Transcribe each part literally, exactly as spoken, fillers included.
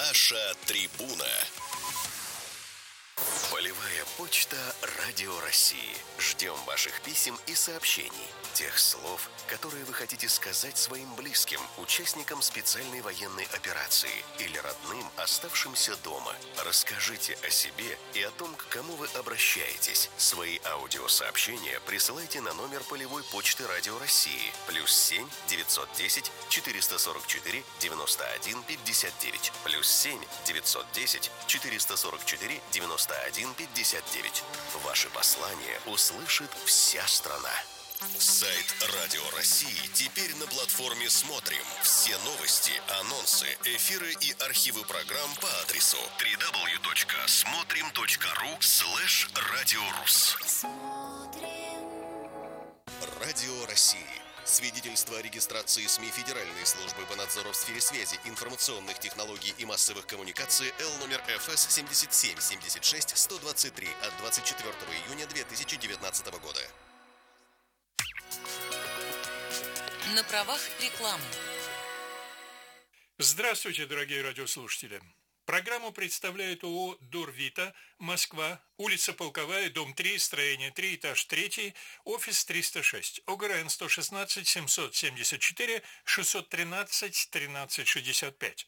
Наша трибуна. Полевая почта Радио России. Ждем ваших писем и сообщений. Тех слов, которые вы хотите сказать своим близким, участникам специальной военной операции или родным, оставшимся дома. Расскажите о себе и о том, к кому вы обращаетесь. Свои аудиосообщения присылайте на номер полевой почты Радио России. Плюс семь девятьсот десять четыреста сорок четыре девяносто один пятьдесят девять. Плюс семь девятьсот десять четыреста сорок четыре девяносто один пятьдесят девять. Ваши послания услышит вся страна. Сайт Радио России теперь на платформе «Смотрим». Все новости, анонсы, эфиры и архивы программ по адресу дабл ю дабл ю дабл ю точка смотрим точка ру слэш радиорус. Радио России. Свидетельство о регистрации СМИ Федеральной службы по надзору в сфере связи, информационных технологий и массовых коммуникаций Л номер Ф С семьдесят семь семьдесят шесть сто двадцать три от двадцать четвёртого июня две тысячи девятнадцатого года. На правах рекламы. Здравствуйте, дорогие радиослушатели. Программу представляет ООО «Дорвита», Москва, улица Полковая, дом три, строение три, этаж три, офис триста шесть, О Г Р Н сто шестнадцать семьсот семьдесят четыре шестьсот тринадцать тринадцать шестьдесят пять.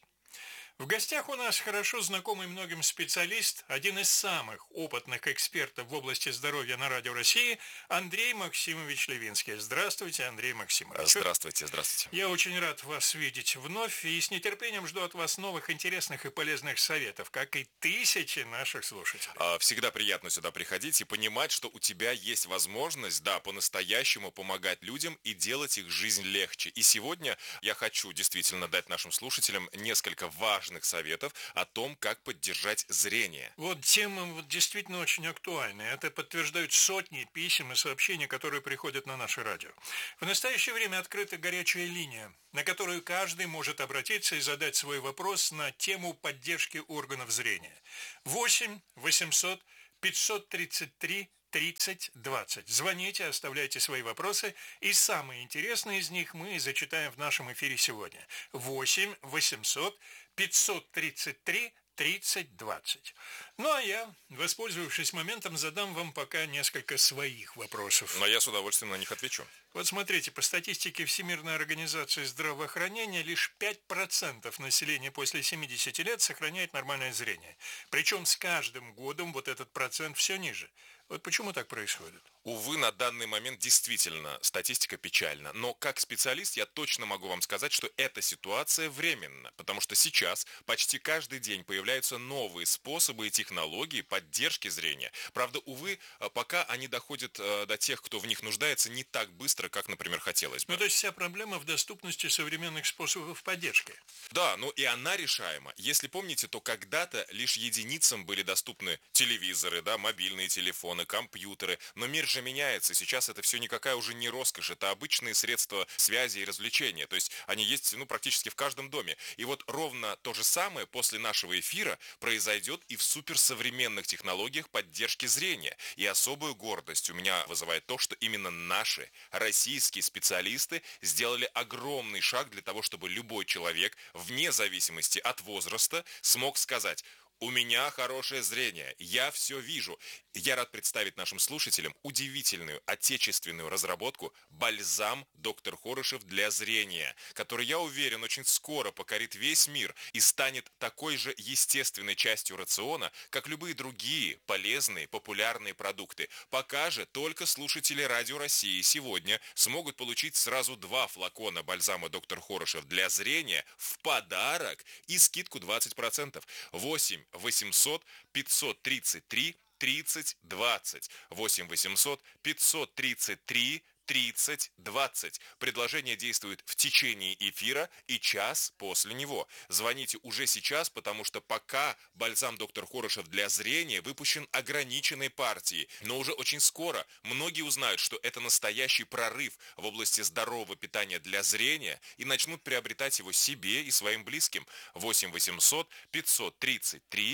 В гостях у нас хорошо знакомый многим специалист, один из самых опытных экспертов в области здоровья на Радио России, Андрей Максимович Левинский. Здравствуйте, Андрей Максимович. Здравствуйте, здравствуйте. Я очень рад вас видеть вновь и с нетерпением жду от вас новых интересных и полезных советов, как и тысячи наших слушателей. Всегда приятно сюда приходить и понимать, что у тебя есть возможность, да, по-настоящему помогать людям и делать их жизнь легче. И сегодня я хочу действительно дать нашим слушателям несколько важных советов о том, как поддержать зрение. Вот тема вот действительно очень актуальная. Это подтверждают сотни писем и сообщений, которые приходят на наше радио. В настоящее время открыта горячая линия, на которую каждый может обратиться и задать свой вопрос на тему поддержки органов зрения. восемь восемьсот пятьсот тридцать три тридцать двадцать. Звоните, оставляйте свои вопросы, и самые интересные из них мы зачитаем в нашем эфире сегодня. восемь восемьсот пятьсот тридцать три тридцать двадцать. Ну а я, воспользовавшись моментом, задам вам пока несколько своих вопросов. Но я с удовольствием на них отвечу. Вот смотрите, по статистике Всемирной организации здравоохранения лишь пять процентов населения после семидесяти лет сохраняет нормальное зрение. Причем с каждым годом вот этот процент все ниже. Вот почему так происходит? Увы, на данный момент действительно статистика печальна. Но как специалист я точно могу вам сказать, что эта ситуация временна. Потому что сейчас почти каждый день появляются новые способы и технологии поддержки зрения. Правда, увы, пока они доходят до тех, кто в них нуждается, не так быстро, как, например, хотелось бы. Ну, то есть вся проблема в доступности современных способов поддержки. Да, ну и она решаема. Если помните, то когда-то лишь единицам были доступны телевизоры, да, мобильные телефоны, компьютеры. Но мир же меняется. Сейчас это все никакая уже не роскошь. Это обычные средства связи и развлечения. То есть они есть, ну, практически в каждом доме. И вот ровно то же самое после нашего эфира произойдет и в суперсовременных технологиях поддержки зрения. И особую гордость у меня вызывает то, что именно наши российские специалисты сделали огромный шаг для того, чтобы любой человек, вне зависимости от возраста, смог сказать: у меня хорошее зрение, я все вижу. Я рад представить нашим слушателям удивительную отечественную разработку «Бальзам доктор Хорошев для зрения», который, я уверен, очень скоро покорит весь мир и станет такой же естественной частью рациона, как любые другие полезные, популярные продукты. Пока же только слушатели Радио России сегодня смогут получить сразу два флакона бальзама доктор Хорошев для зрения в подарок и скидку двадцать процентов. восемь восемьсот пятьсот тридцать три тридцать двадцать. восемь восемьсот пятьсот тридцать три тридцать двадцать. Предложение действует в течение эфира и час после него. Звоните уже сейчас, потому что пока бальзам доктор Хорошев для зрения выпущен ограниченной партией. Но уже очень скоро многие узнают, что это настоящий прорыв в области здорового питания для зрения и начнут приобретать его себе и своим близким. восемь восемьсот пятьсот тридцать три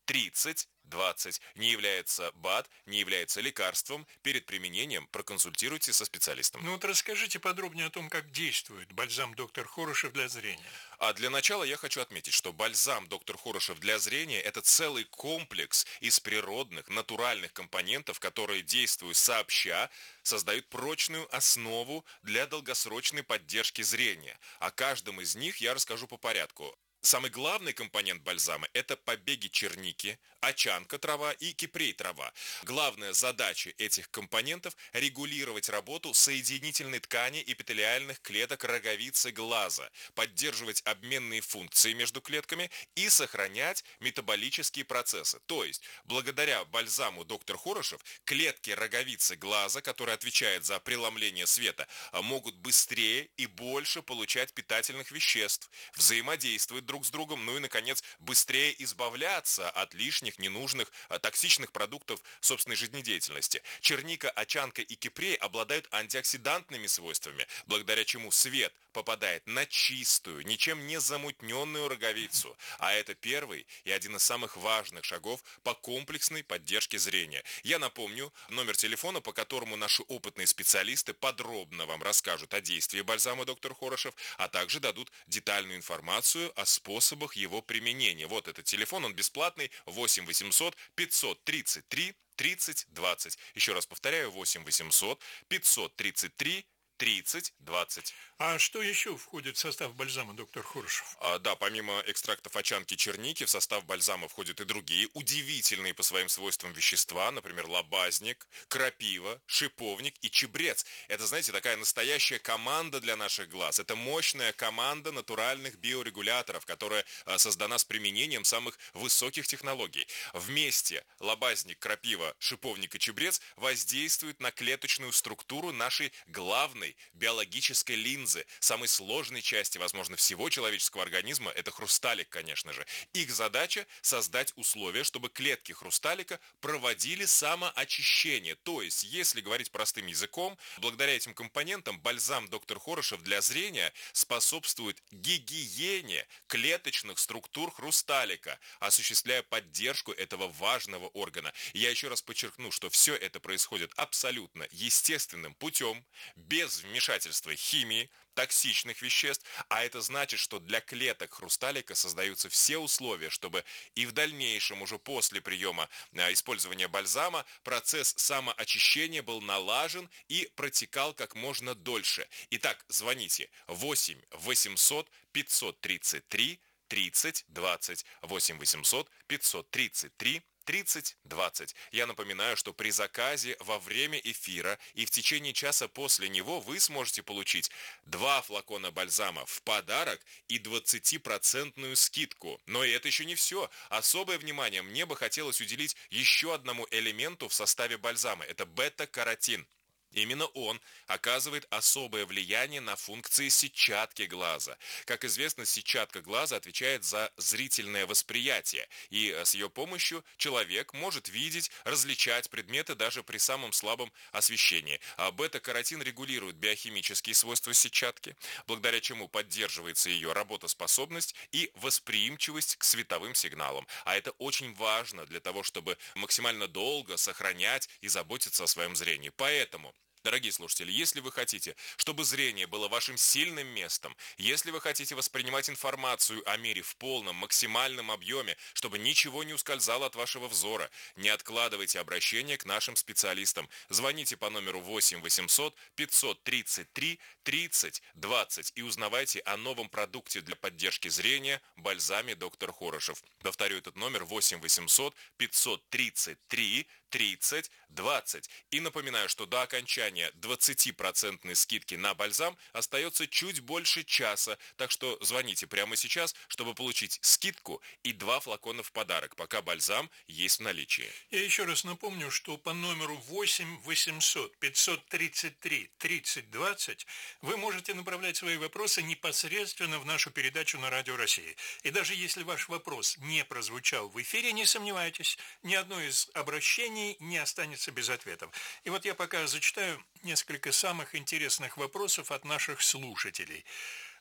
тридцать двадцать. Не является БАД, не является лекарством. Перед применением проконсультируйтесь со специалистом. Ну вот расскажите подробнее о том, как действует бальзам доктор Хорошев для зрения. А для начала я хочу отметить, что бальзам доктор Хорошев для зрения – это целый комплекс из природных, натуральных компонентов, которые, действуя сообща, создают прочную основу для долгосрочной поддержки зрения. О каждом из них я расскажу по порядку. Самый главный компонент бальзама – это побеги черники, очанка трава и кипрей трава. Главная задача этих компонентов – регулировать работу соединительной ткани эпителиальных клеток роговицы глаза, поддерживать обменные функции между клетками и сохранять метаболические процессы. То есть, благодаря бальзаму доктор Хорошев, клетки роговицы глаза, которые отвечают за преломление света, могут быстрее и больше получать питательных веществ, взаимодействовать друг с другом, ну и, наконец, быстрее избавляться от лишних, ненужных, токсичных продуктов собственной жизнедеятельности. Черника, очанка и кипрей обладают антиоксидантными свойствами, благодаря чему свет попадает на чистую, ничем не замутненную роговицу. А это первый и один из самых важных шагов по комплексной поддержке зрения. Я напомню номер телефона, по которому наши опытные специалисты подробно вам расскажут о действии бальзама доктор Хорошев, а также дадут детальную информацию о способах его применения. Вот этот телефон, он бесплатный, восемь восемьсот пятьсот тридцать три тридцать двадцать. Еще раз повторяю, восемь восемьсот пятьсот тридцать три тридцать двадцать. А что еще входит в состав бальзама доктор Хорошев? А, да, помимо экстрактов очанки черники, в состав бальзама входят и другие удивительные по своим свойствам вещества, например, лобазник, крапива, шиповник и чебрец. Это, знаете, такая настоящая команда для наших глаз. Это мощная команда натуральных биорегуляторов, которая а, создана с применением самых высоких технологий. Вместе лобазник, крапива, шиповник и чебрец воздействуют на клеточную структуру нашей главной биологической линзы, самой сложной части, возможно, всего человеческого организма, это хрусталик, конечно же. Их задача – создать условия, чтобы клетки хрусталика проводили самоочищение. То есть, если говорить простым языком, благодаря этим компонентам бальзам доктор Хорошев для зрения способствует гигиене клеточных структур хрусталика, осуществляя поддержку этого важного органа. Я еще раз подчеркну, что все это происходит абсолютно естественным путем, без вмешательства химии, токсичных веществ, а это значит, что для клеток хрусталика создаются все условия, чтобы и в дальнейшем, уже после приема а, использования бальзама, процесс самоочищения был налажен и протекал как можно дольше. Итак, звоните восемь восемьсот пятьсот тридцать три тридцать двадцать, восемь восемьсот пятьсот тридцать три тридцать двадцать. Я напоминаю, что при заказе во время эфира и в течение часа после него вы сможете получить два флакона бальзама в подарок и двадцатипроцентную скидку. Но и это еще не все. Особое внимание мне бы хотелось уделить еще одному элементу в составе бальзама. Это бета-каротин. Именно он оказывает особое влияние на функции сетчатки глаза. Как известно, сетчатка глаза отвечает за зрительное восприятие, и с ее помощью человек может видеть, различать предметы даже при самом слабом освещении. А бета-каротин регулирует биохимические свойства сетчатки, благодаря чему поддерживается ее работоспособность и восприимчивость к световым сигналам. А это очень важно для того, чтобы максимально долго сохранять и заботиться о своем зрении. Поэтому, дорогие слушатели, если вы хотите, чтобы зрение было вашим сильным местом, если вы хотите воспринимать информацию о мире в полном, максимальном объеме, чтобы ничего не ускользало от вашего взора, не откладывайте обращение к нашим специалистам. Звоните по номеру восемь восемьсот пятьсот тридцать три тридцать двадцать и узнавайте о новом продукте для поддержки зрения – бальзаме доктор Хорошев. Повторю этот номер: восемь восемьсот пятьсот тридцать три тридцать двадцать. И напоминаю, что до окончания двадцатипроцентной скидки на бальзам остается чуть больше часа, так что звоните прямо сейчас, чтобы получить скидку и два флакона в подарок, пока бальзам есть в наличии. Я еще раз напомню, что по номеру восемь восемьсот пятьсот тридцать три тридцать двадцать вы можете направлять свои вопросы непосредственно в нашу передачу на Радио России. И даже если ваш вопрос не прозвучал в эфире, не сомневайтесь, ни одно из обращений не останется без ответов. И вот я пока зачитаю несколько самых интересных вопросов от наших слушателей.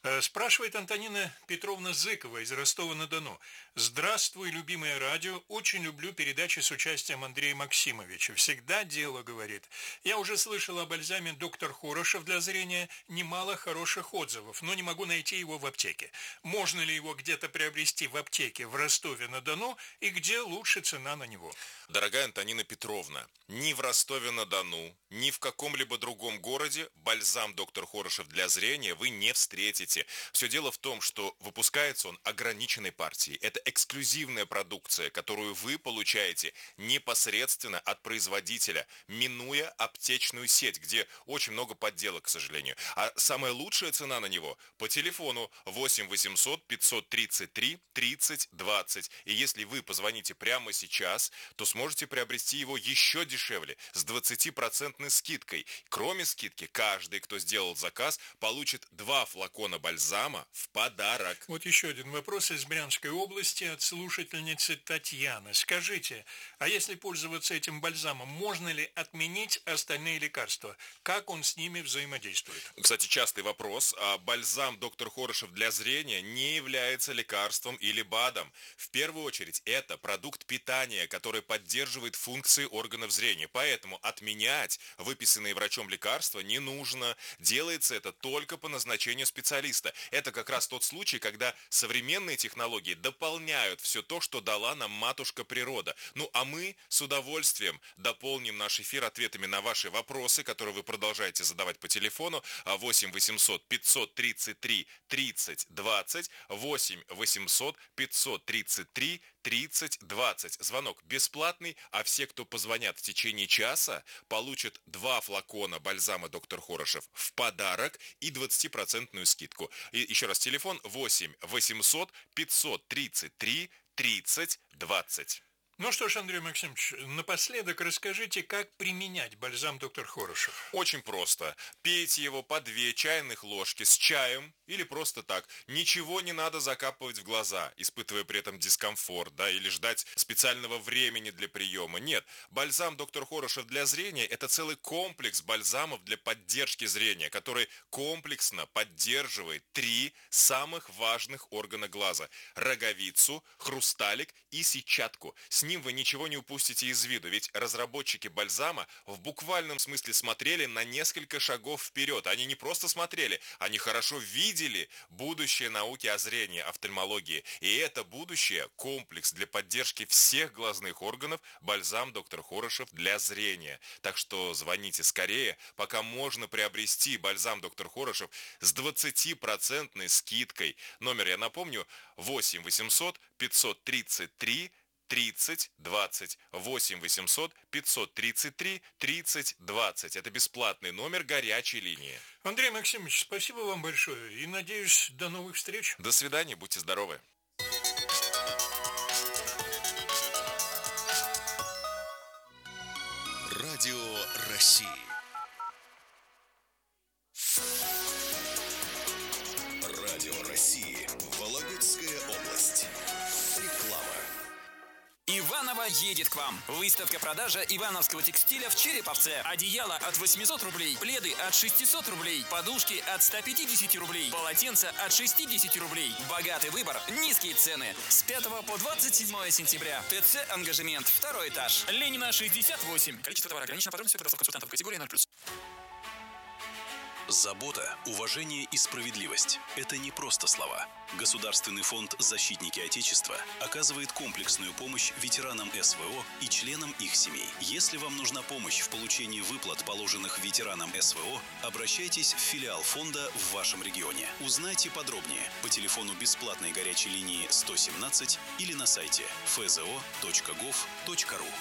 Спрашивает Антонина Петровна Зыкова из Ростова-на-Дону. Здравствуй, любимое радио. Очень люблю передачи с участием Андрея Максимовича. Всегда дело, говорит. Я уже слышал о бальзаме «Доктор Хорошев» для зрения. Немало хороших отзывов, но не могу найти его в аптеке. Можно ли его где-то приобрести в аптеке в Ростове-на-Дону и где лучше цена на него? Дорогая Антонина Петровна, ни в Ростове-на-Дону, ни в каком-либо другом городе бальзам «Доктор Хорошев» для зрения вы не встретите. Все дело в том, что выпускается он ограниченной партией. Это эксклюзивная продукция, которую вы получаете непосредственно от производителя, минуя аптечную сеть, где очень много подделок, к сожалению. А самая лучшая цена на него по телефону восемь восемьсот пятьсот тридцать три тридцать двадцать. И если вы позвоните прямо сейчас, то сможете приобрести его еще дешевле, с двадцатипроцентной скидкой. Кроме скидки, каждый, кто сделал заказ, получит два флакона бальзама в подарок. Вот еще один вопрос из Брянской области от слушательницы Татьяны. Скажите, а если пользоваться этим бальзамом, можно ли отменить остальные лекарства? Как он с ними взаимодействует? Кстати, частый вопрос. А бальзам «Доктор Хорошев» для зрения не является лекарством или БАДом. В первую очередь, это продукт питания, который поддерживает функции органов зрения. Поэтому отменять выписанные врачом лекарства не нужно. Делается это только по назначению специалиста. Это как раз тот случай, когда современные технологии дополняют все то, что дала нам матушка природа. Ну а мы с удовольствием дополним наш эфир ответами на ваши вопросы, которые вы продолжаете задавать по телефону восемь восемьсот пятьсот тридцать три тридцать двадцать, восемь восемьсот пятьсот тридцать три тридцать двадцать. Звонок бесплатный, а все, кто позвонят в течение часа, получат два флакона бальзама «Доктор Хорошев» в подарок и двадцатипроцентную скидку. И еще раз, телефон восемь восемьсот пятьсот тридцать три тридцать двадцать. Ну что ж, Андрей Максимович, напоследок расскажите, как применять бальзам «Доктор Хорошев». Очень просто. Пейте его по две чайных ложки с чаем или просто так. Ничего не надо закапывать в глаза, испытывая при этом дискомфорт, да, или ждать специального времени для приема. Нет, бальзам «Доктор Хорошев» для зрения – это целый комплекс бальзамов для поддержки зрения, который комплексно поддерживает три самых важных органа глаза – роговицу, хрусталик и сетчатку. С ним вы ничего не упустите из виду, ведь разработчики бальзама в буквальном смысле смотрели на несколько шагов вперед. Они не просто смотрели, они хорошо видели будущее науки о зрении, офтальмологии. И это будущее – комплекс для поддержки всех глазных органов бальзам «Доктор Хорошев» для зрения. Так что звоните скорее, пока можно приобрести бальзам «Доктор Хорошев» с двадцатипроцентной скидкой. Номер, я напомню, восемь восемьсот пятьсот тридцать три тридцать двадцать, восемь восемьсот пятьсот тридцать три тридцать двадцать. Это бесплатный номер горячей линии. Андрей Максимович, спасибо вам большое и, надеюсь, до новых встреч. До свидания, будьте здоровы. Радио России. Радио России. Вологодская область. Реклама. Иваново едет к вам. Выставка-продажа ивановского текстиля в Череповце. Одеяло от восьмисот рублей, пледы от шестисот рублей, подушки от ста пятидесяти рублей, полотенца от шестидесяти рублей. Богатый выбор, низкие цены. С пятого по двадцать седьмое сентября. ТЦ «Ангажемент», второй этаж. Ленина, шестьдесят восемь. Количество товара ограничено. Подробности продавцов консультантов категории ноль плюс. Забота, уважение и справедливость – это не просто слова. Государственный фонд «Защитники Отечества» оказывает комплексную помощь ветеранам СВО и членам их семей. Если вам нужна помощь в получении выплат, положенных ветеранам СВО, обращайтесь в филиал фонда в вашем регионе. Узнайте подробнее по телефону бесплатной горячей линии сто семнадцать или на сайте эф зэ о точка гов точка ру.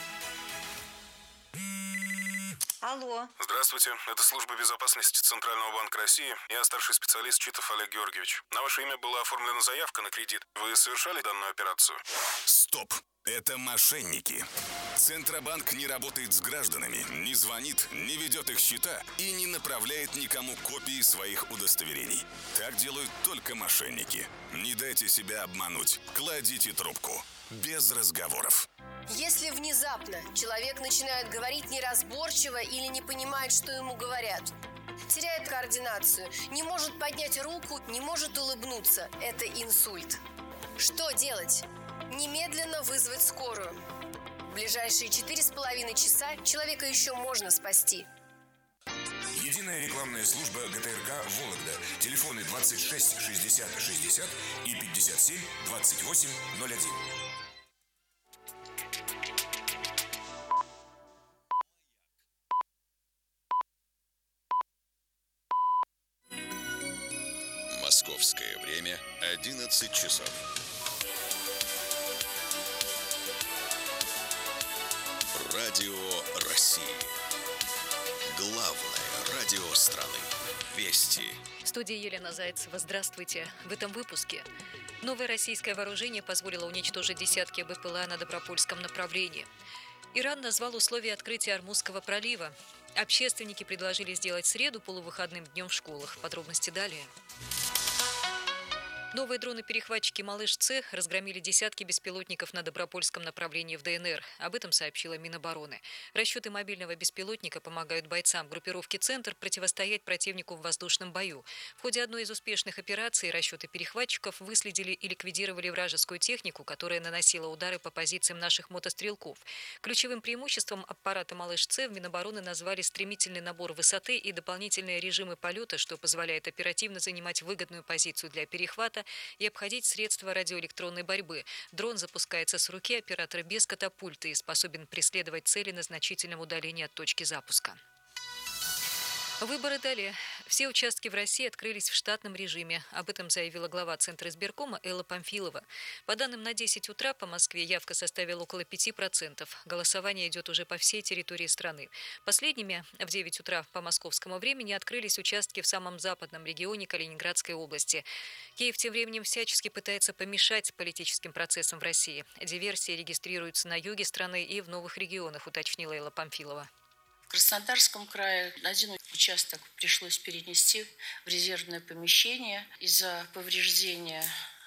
Алло. Здравствуйте, это служба безопасности Центрального банка России. Я старший специалист Читов Олег Георгиевич. На ваше имя была оформлена заявка на кредит. Вы совершали данную операцию? Стоп! Это мошенники. Центробанк не работает с гражданами, не звонит, не ведет их счета и не направляет никому копии своих удостоверений. Так делают только мошенники. Не дайте себя обмануть. Кладите трубку. Без разговоров. Если внезапно человек начинает говорить неразборчиво или не понимает, что ему говорят, теряет координацию, не может поднять руку, не может улыбнуться. Это инсульт. Что делать? Немедленно вызвать скорую. В ближайшие четыре с половиной часа человека еще можно спасти. Единая рекламная служба ГТРК «Вологда». Телефоны двадцать шесть шестьдесят шестьдесят и пятьдесят семь двадцать восемь ноль один. Московское время одиннадцать часов. Радио России. Главное радио страны. Вести. В студии Елена Зайцева. Здравствуйте. В этом выпуске. Новое российское вооружение позволило уничтожить десятки БПЛА на Добропольском направлении. Иран назвал условия открытия Ормузского пролива. Общественники предложили сделать среду полувыходным днем в школах. Подробности далее. Новые дроны-перехватчики «Малыш-Ц» разгромили десятки беспилотников на Добропольском направлении в ДНР. Об этом сообщила Минобороны. Расчеты мобильного беспилотника помогают бойцам группировки «Центр» противостоять противнику в воздушном бою. В ходе одной из успешных операций расчеты перехватчиков выследили и ликвидировали вражескую технику, которая наносила удары по позициям наших мотострелков. Ключевым преимуществом аппарата «Малыш-Ц» в Минобороны назвали стремительный набор высоты и дополнительные режимы полета, что позволяет оперативно занимать выгодную позицию для перехвата и обходить средства радиоэлектронной борьбы. Дрон запускается с руки оператора без катапульты и способен преследовать цели на значительном удалении от точки запуска. Выборы далее. Все участки в России открылись в штатном режиме. Об этом заявила глава Центра избиркома Элла Памфилова. По данным на десять утра по Москве явка составила около пяти процентов. Голосование идет уже по всей территории страны. Последними в девять утра по московскому времени открылись участки в самом западном регионе Калининградской области. Киев тем временем всячески пытается помешать политическим процессам в России. Диверсии регистрируются на юге страны и в новых регионах, уточнила Элла Памфилова. В Краснодарском крае один участок пришлось перенести в резервное помещение. Из-за повреждения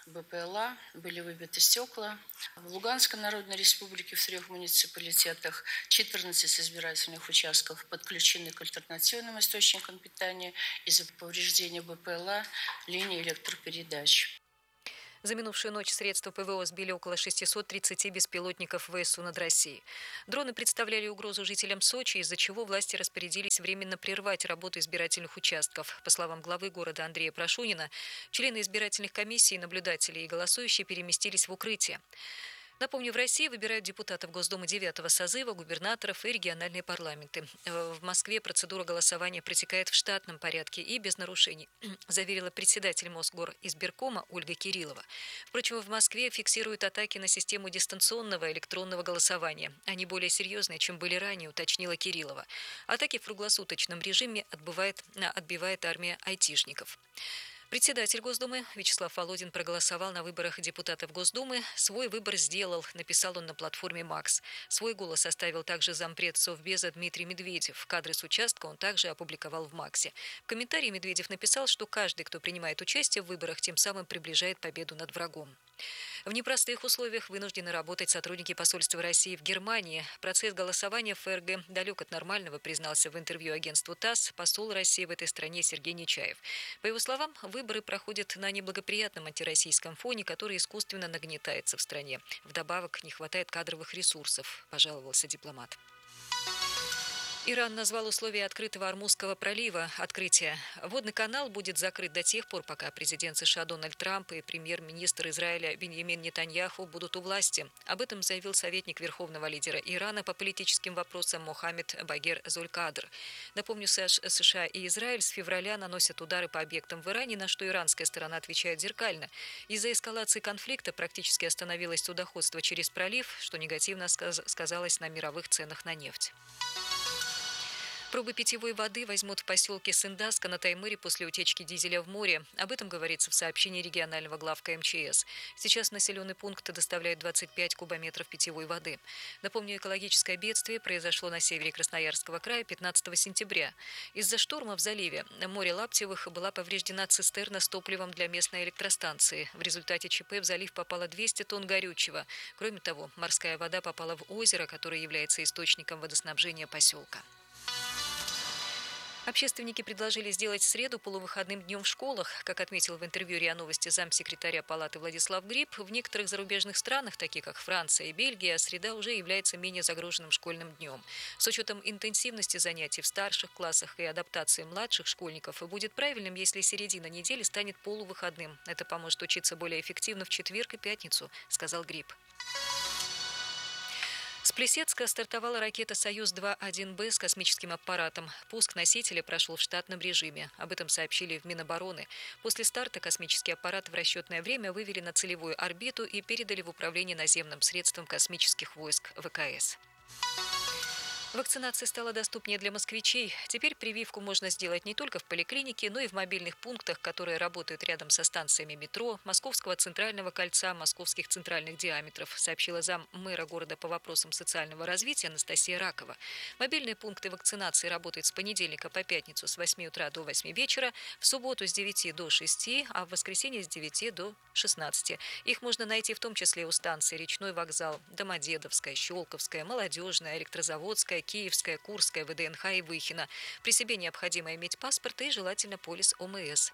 БПЛА были выбиты стекла. В Луганской Народной Республике в трех муниципалитетах четырнадцать избирательных участков подключены к альтернативным источникам питания. Из-за повреждения БПЛА линии электропередач. За минувшую ночь средства ПВО сбили около шестисот тридцати беспилотников ВСУ над Россией. Дроны представляли угрозу жителям Сочи, из-за чего власти распорядились временно прервать работу избирательных участков. По словам главы города Андрея Прошунина, члены избирательных комиссий, наблюдатели и голосующие переместились в укрытие. Напомню, в России выбирают депутатов Госдумы девятого созыва, губернаторов и региональные парламенты. В Москве процедура голосования протекает в штатном порядке и без нарушений, заверила председатель Мосгоризбиркома Ольга Кириллова. Впрочем, в Москве фиксируют атаки на систему дистанционного электронного голосования. Они более серьезные, чем были ранее, уточнила Кириллова. Атаки в круглосуточном режиме отбывает, отбивает армия айтишников. Председатель Госдумы Вячеслав Володин проголосовал на выборах депутатов Госдумы. Свой выбор сделал, написал он на платформе «Макс». Свой голос оставил также зампред Совбеза Дмитрий Медведев. Кадры с участка он также опубликовал в «Максе». В комментарии Медведев написал, что каждый, кто принимает участие в выборах, тем самым приближает победу над врагом. В непростых условиях вынуждены работать сотрудники посольства России в Германии. Процесс голосования в ФРГ далек от нормального, признался в интервью агентству ТАСС посол России в этой стране Сергей Нечаев. По его словам, выборы проходят на неблагоприятном антироссийском фоне, который искусственно нагнетается в стране. Вдобавок, не хватает кадровых ресурсов, пожаловался дипломат. Иран назвал условия открытого Ормузского пролива открытия. Водный канал будет закрыт до тех пор, пока президент США Дональд Трамп и премьер-министр Израиля Биньямин Нетаньяху будут у власти. Об этом заявил советник верховного лидера Ирана по политическим вопросам Мохаммед Багер Зулькадр. Напомню, США и Израиль с февраля наносят удары по объектам в Иране, на что иранская сторона отвечает зеркально. Из-за эскалации конфликта практически остановилось судоходство через пролив, что негативно сказалось на мировых ценах на нефть. Пробы питьевой воды возьмут в поселке Сындаска на Таймыре после утечки дизеля в море. Об этом говорится в сообщении регионального главка МЧС. Сейчас в населенный пункт доставляют двадцать пять кубометров питьевой воды. Напомню, экологическое бедствие произошло на севере Красноярского края пятнадцатого сентября. Из-за шторма в заливе море Лаптевых была повреждена цистерна с топливом для местной электростанции. В результате ЧП в залив попало двести тонн горючего. Кроме того, морская вода попала в озеро, которое является источником водоснабжения поселка. Общественники предложили сделать среду полувыходным днем в школах. Как отметил в интервью РИА Новости замсекретаря Палаты Владислав Гриб, в некоторых зарубежных странах, таких как Франция и Бельгия, среда уже является менее загруженным школьным днем. С учетом интенсивности занятий в старших классах и адаптации младших школьников, будет правильным, если середина недели станет полувыходным. Это поможет учиться более эффективно в четверг и пятницу, сказал Гриб. С Плесецка стартовала ракета «Союз-два один Б» с космическим аппаратом. Пуск носителя прошел в штатном режиме. Об этом сообщили в Минобороны. После старта космический аппарат в расчетное время вывели на целевую орбиту и передали в управление наземным средством космических войск ВКС. Вакцинация стала доступнее для москвичей. Теперь прививку можно сделать не только в поликлинике, но и в мобильных пунктах, которые работают рядом со станциями метро, Московского центрального кольца, московских центральных диаметров, сообщила зам мэра города по вопросам социального развития Анастасия Ракова. Мобильные пункты вакцинации работают с понедельника по пятницу с восьми утра до восьми вечера, в субботу с девяти до шести, а в воскресенье с девяти до шестнадцати. Их можно найти в том числе у станций Речной вокзал, Домодедовская, Щелковская, Молодежная, Электрозаводская, Киевская, Курская, ВДНХ и Выхино. При себе необходимо иметь паспорт и желательно полис ОМС.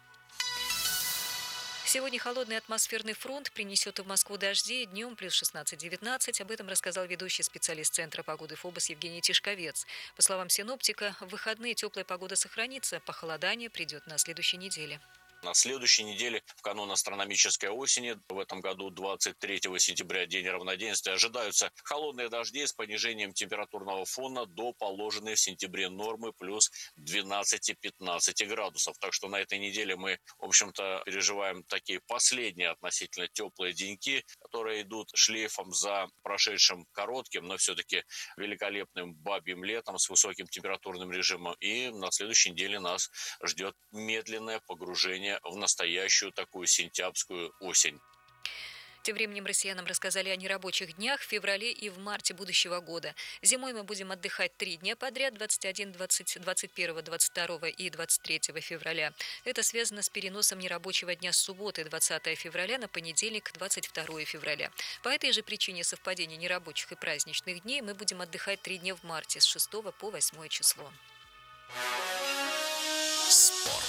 Сегодня холодный атмосферный фронт принесет в Москву дожди, днем плюс шестнадцать-девятнадцать. Об этом рассказал ведущий специалист Центра погоды ФОБОС Евгений Тишковец. По словам синоптика, в выходные теплая погода сохранится, похолодание придет на следующей неделе. На следующей неделе, в канун астрономической осени, в этом году двадцать третьего сентября, день равноденствия, ожидаются холодные дожди с понижением температурного фона до положенной в сентябре нормы плюс двенадцать-пятнадцать градусов. Так что на этой неделе мы, в общем-то, переживаем такие последние относительно теплые деньки, которые идут шлейфом за прошедшим коротким, но все-таки великолепным бабьим летом с высоким температурным режимом. И на следующей неделе нас ждет медленное погружение в настоящую такую сентябрьскую осень. Тем временем россиянам рассказали о нерабочих днях в феврале и в марте будущего года. Зимой мы будем отдыхать три дня подряд, двадцать один, двадцать, двадцать первого, двадцать второго и двадцать третьего февраля. Это связано с переносом нерабочего дня с субботы двадцатого февраля на понедельник двадцать второго февраля. По этой же причине совпадения нерабочих и праздничных дней мы будем отдыхать три дня в марте с шестого по восьмое число. Спорт.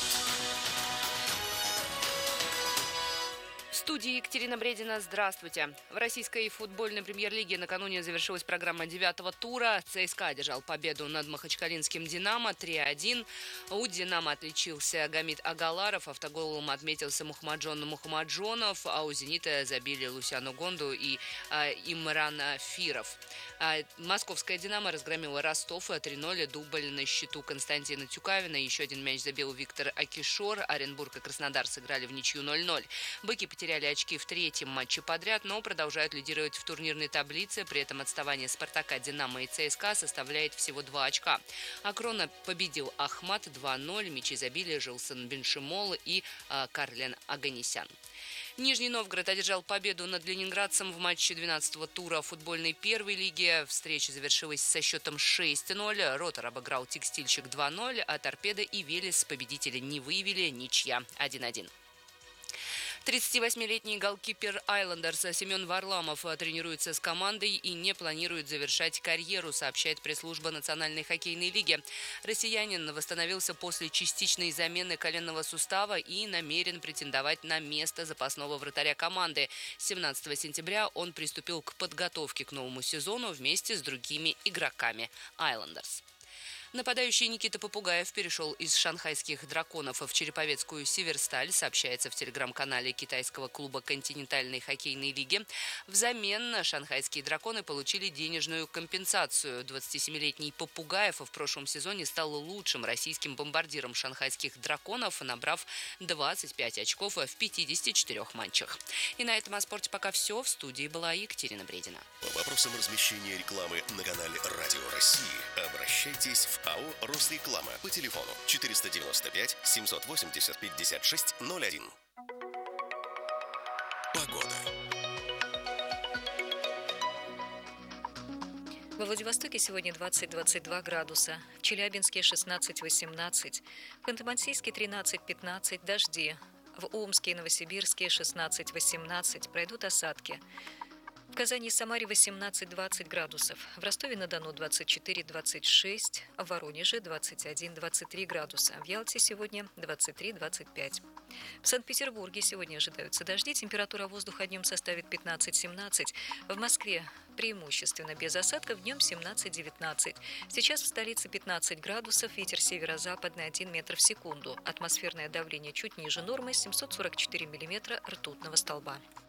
В студии Екатерина Бредина. Здравствуйте. В российской футбольной премьер-лиге накануне завершилась программа девятого тура. ЦСКА одержал победу над махачкалинским «Динамо» три один. У «Динамо» отличился Гамид Агаларов. Автоголом отметился Мухамаджон Мухамаджонов. А у «Зенита» забили Лусяну Гонду и а, Имран Фиров. А, московская «Динамо» разгромила Ростов три ноль. Дубль на счету Константина Тюкавина. Еще один мяч забил Виктор Акишор. Оренбург и Краснодар сыграли в ничью ноль ноль. Быки потеряли очки в третьем матче подряд, но продолжают лидировать в турнирной таблице. При этом отставание «Спартака», «Динамо» и ЦСКА составляет всего два очка. Акрона победил Ахмат два ноль. Мячи забили Жилсон Беншимол и э, Карлен Аганесян. Нижний Новгород одержал победу над ленинградцем в матче двенадцатого тура футбольной первой лиги. Встреча завершилась со счетом шесть ноль. Ротор обыграл Текстильщик два ноль, а Торпедо и Велес победителя не выявили, ничья один один. тридцативосьмилетний голкипер Айлендерс Семен Варламов тренируется с командой и не планирует завершать карьеру, сообщает пресс-служба Национальной хоккейной лиги. Россиянин восстановился после частичной замены коленного сустава и намерен претендовать на место запасного вратаря команды. семнадцатого сентября он приступил к подготовке к новому сезону вместе с другими игроками Айлендерс. Нападающий Никита Попугаев перешел из шанхайских драконов в череповецкую Северсталь, сообщается в телеграм-канале китайского клуба континентальной хоккейной лиги. Взамен шанхайские драконы получили денежную компенсацию. двадцатисемилетний Попугаев в прошлом сезоне стал лучшим российским бомбардиром шанхайских драконов, набрав двадцать пять очков в пятидесяти четырёх матчах. И на этом о спорте пока все. В студии была Екатерина Бредина. По вопросам размещения рекламы на канале Радио России обращайтесь в АО «Росреклама» по телефону четыреста девяносто пять семьсот восемьдесят пятьдесят шесть ноль один. Погода. Во Владивостоке сегодня двадцать-двадцать два градуса, в Челябинске шестнадцать-восемнадцать, в Ханты-Мансийске тринадцать-пятнадцать, дожди, в Омске и Новосибирске шестнадцать-восемнадцать, пройдут осадки. В Казани и Самаре восемнадцать-двадцать градусов. В Ростове-на-Дону двадцать четыре-двадцать шесть. В Воронеже двадцать один-двадцать три градуса. В Ялте сегодня двадцать три-двадцать пять. В Санкт-Петербурге сегодня ожидаются дожди. Температура воздуха днем составит пятнадцать-семнадцать. В Москве преимущественно без осадков, днем семнадцать-девятнадцать. Сейчас в столице пятнадцать градусов, ветер северо-западный один метр в секунду. Атмосферное давление чуть ниже нормы, семьсот сорок четыре миллиметра ртутного столба.